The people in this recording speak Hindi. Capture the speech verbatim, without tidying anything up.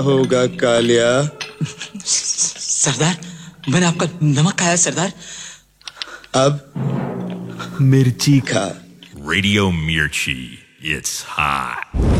होगा कालिया? सरदार, मैंने आपका नमक खाया सरदार। अब मिर्ची खा। Radio Mirchi, it's hot.